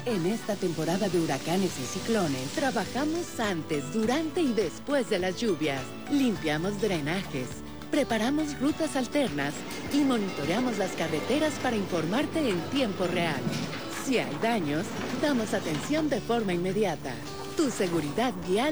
En esta temporada de huracanes y ciclones, trabajamos antes, durante y después de las lluvias. Limpiamos drenajes, preparamos rutas alternas y monitoreamos las carreteras para informarte en tiempo real. Si hay daños, damos atención de forma inmediata. Tu seguridad vial